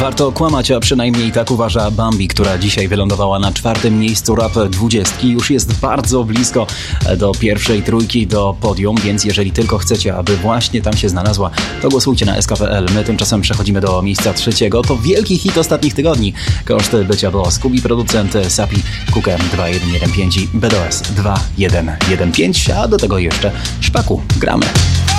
Warto kłamać, a przynajmniej tak uważa Bambi, która dzisiaj wylądowała na 4. miejscu Rap 20. Już jest bardzo blisko do pierwszej trójki, do podium, więc jeżeli tylko chcecie, aby właśnie tam się znalazła, to głosujcie na SK.pl. My tymczasem przechodzimy do miejsca 3. To wielki hit ostatnich tygodni. Koszt bycia było Scooby, producent Sapi, Kukę 2115 i BDOS 2115, a do tego jeszcze Szpaku. Gramy.